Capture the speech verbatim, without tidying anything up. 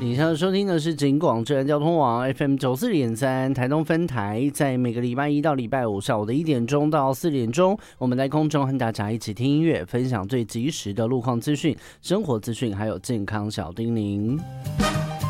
你现在收听的是警广智能交通网 F M 九四点三台东分台，在每个礼拜一到礼拜五下午的一点钟到四点钟，我们在空中和大家一起听音乐，分享最及时的路况资讯、生活资讯，还有健康小叮咛。